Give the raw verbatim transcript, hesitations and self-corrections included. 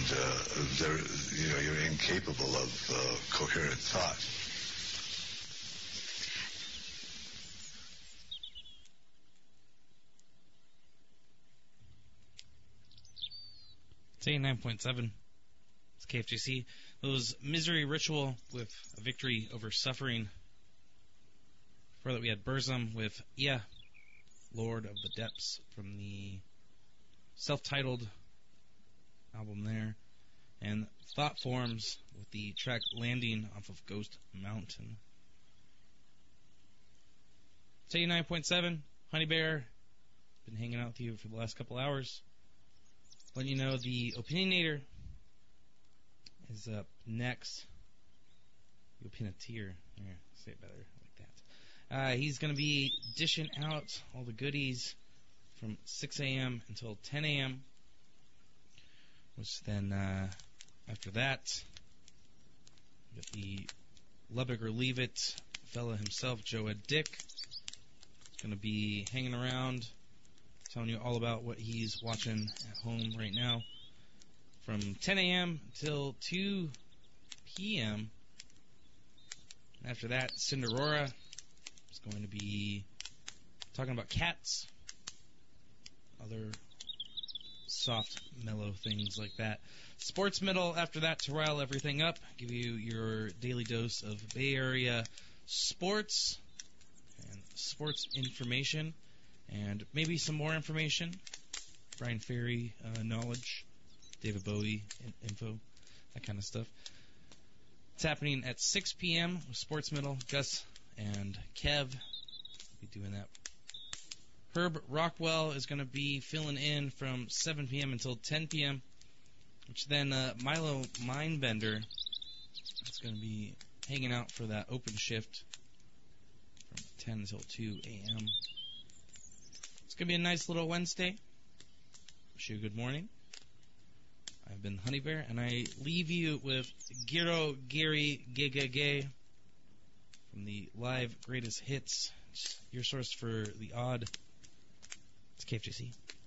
and uh, there, you know, you're incapable of uh, coherent thought. It's eighty-nine point seven. It's K F J C. Those Misery Ritual with a victory over suffering. Before that, we had Burzum with Yeah, Lord of the Depths from the self-titled album there. And Thought Forms with the track Landing off of Ghost Mountain. It's eighty-nine point seven. Honey Bear. Been hanging out with you for the last couple hours. Letting you know the Opinionator is up next. The Opinionator. There, say it better like that. Uh, he's going to be dishing out all the goodies from six a.m. until ten a.m. Which then, uh, after that, we got the Lubbock or Leave It fella himself, Joe Ed Dick. He's going to be hanging around, telling you all about what he's watching at home right now. From ten a.m. until two p.m. After that, Cinderora is going to be talking about cats, other soft, mellow things like that. Sports Middle after that to rile everything up, give you your daily dose of Bay Area sports and sports information, and maybe some more information. Brian Ferry uh, knowledge, David Bowie info, that kind of stuff. It's happening at six p.m. with Sports Middle. Gus and Kev will be doing that. Herb Rockwell is going to be filling in from seven p.m. until ten p.m., which then uh, Milo Mindbender is going to be hanging out for that open shift from ten until two a.m. It's going to be a nice little Wednesday. Wish you a good morning. I've been Honey Bear, and I leave you with Giro Gary Giga Gay from the live greatest hits. It's your source for the odd. It's K F J C.